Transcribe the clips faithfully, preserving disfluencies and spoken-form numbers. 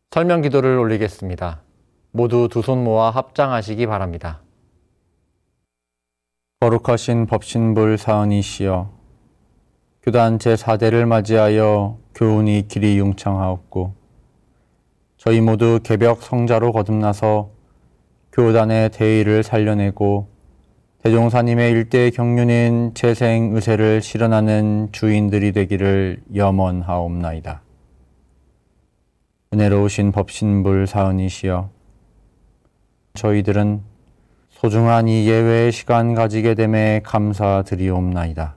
설명 기도를 올리겠습니다. 모두 두 손 모아 합장하시기 바랍니다. 거룩하신 법신불 사은이시여, 교단 제사 대를 맞이하여 교훈이 길이 융창하옵고 저희 모두 개벽 성자로 거듭나서 교단의 대의를 살려내고 대종사님의 일대 경륜인 재생 의세를 실현하는 주인들이 되기를 염원하옵나이다. 은혜로우신 법신불 사은이시여, 저희들은 소중한 이 예외의 시간 가지게 됨에 감사드리옵나이다.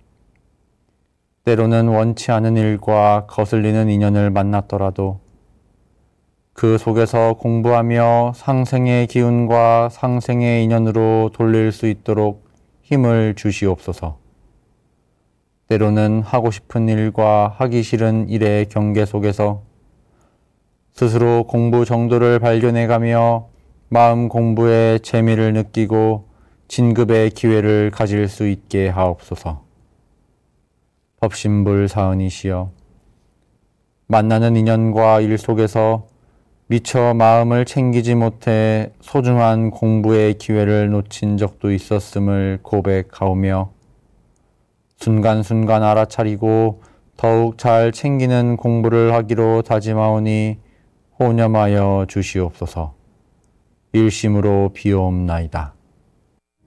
때로는 원치 않은 일과 거슬리는 인연을 만났더라도 그 속에서 공부하며 상생의 기운과 상생의 인연으로 돌릴 수 있도록 힘을 주시옵소서. 때로는 하고 싶은 일과 하기 싫은 일의 경계 속에서 스스로 공부 정도를 발견해가며 마음 공부의 재미를 느끼고 진급의 기회를 가질 수 있게 하옵소서. 법신불 사은이시여, 만나는 인연과 일 속에서 미처 마음을 챙기지 못해 소중한 공부의 기회를 놓친 적도 있었음을 고백하오며 순간순간 알아차리고 더욱 잘 챙기는 공부를 하기로 다짐하오니 호념하여 주시옵소서. 일심으로 비옵나이다.